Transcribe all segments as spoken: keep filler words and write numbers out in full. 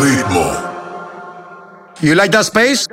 ritmo. You like that space?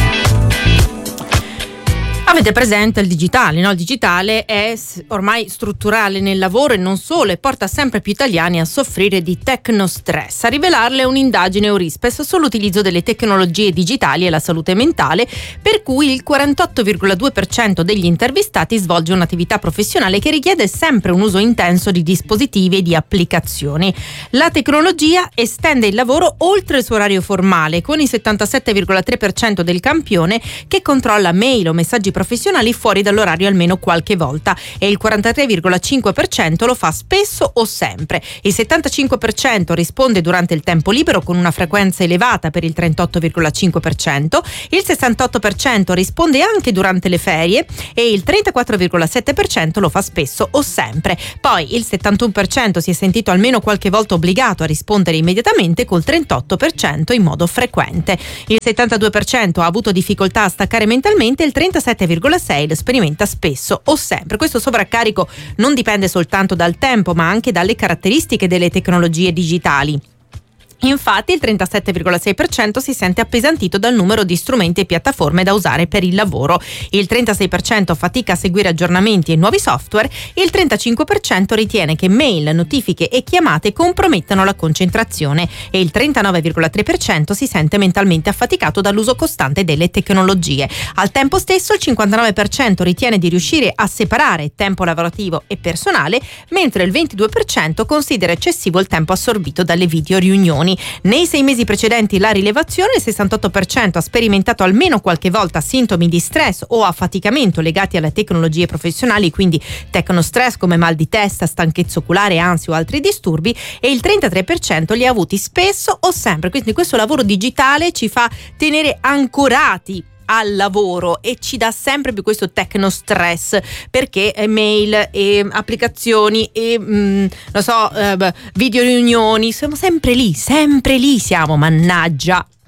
Avete presente il digitale, no? Il digitale è ormai strutturale nel lavoro e non solo, e porta sempre più italiani a soffrire di tecnostress. A rivelarle un'indagine Eurispes sull'utilizzo delle tecnologie digitali e la salute mentale, per cui il quarantotto virgola due per cento degli intervistati svolge un'attività professionale che richiede sempre un uso intenso di dispositivi e di applicazioni. La tecnologia estende il lavoro oltre il suo orario formale, con il settantasette virgola tre per cento del campione che controlla mail o messaggi professionali fuori dall'orario almeno qualche volta, e il quarantatré virgola cinque per cento lo fa spesso o sempre. Il settantacinque per cento risponde durante il tempo libero, con una frequenza elevata per il trentotto virgola cinque per cento, il sessantotto per cento risponde anche durante le ferie e il trentaquattro virgola sette per cento lo fa spesso o sempre. Poi il settantuno per cento si è sentito almeno qualche volta obbligato a rispondere immediatamente, col trentotto per cento in modo frequente. Il settantadue per cento ha avuto difficoltà a staccare mentalmente e il trentasette virgola sei lo sperimenta spesso o sempre. Questo sovraccarico non dipende soltanto dal tempo, ma anche dalle caratteristiche delle tecnologie digitali. Infatti il trentasette virgola sei per cento si sente appesantito dal numero di strumenti e piattaforme da usare per il lavoro, il trentasei per cento fatica a seguire aggiornamenti e nuovi software, il trentacinque per cento ritiene che mail, notifiche e chiamate compromettano la concentrazione e il trentanove virgola tre per cento si sente mentalmente affaticato dall'uso costante delle tecnologie. Al tempo stesso il cinquantanove per cento ritiene di riuscire a separare tempo lavorativo e personale, mentre il ventidue per cento considera eccessivo il tempo assorbito dalle video riunioni. Nei sei mesi precedenti la rilevazione, il sessantotto per cento ha sperimentato almeno qualche volta sintomi di stress o affaticamento legati alle tecnologie professionali, quindi tecnostress come mal di testa, stanchezza oculare, ansia o altri disturbi, e il trentatré per cento li ha avuti spesso o sempre. Quindi questo lavoro digitale ci fa tenere ancorati al lavoro e ci dà sempre più questo tecnostress, perché mail e applicazioni e mh, lo so, eh, video riunioni, siamo sempre lì, sempre lì siamo, mannaggia.